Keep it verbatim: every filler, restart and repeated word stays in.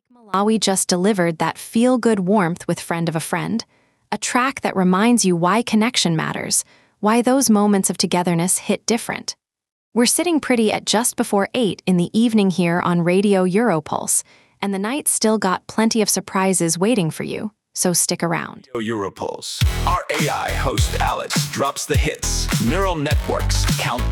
Malawi just delivered that feel-good warmth with Friend of a Friend, a track that reminds you why connection matters, why those moments of togetherness hit different. We're sitting pretty at just before eight in the evening here on Radio Europulse, and the night's still got plenty of surprises waiting for you, so stick around. Europulse. Our A I host Alex drops the hits. Neural networks count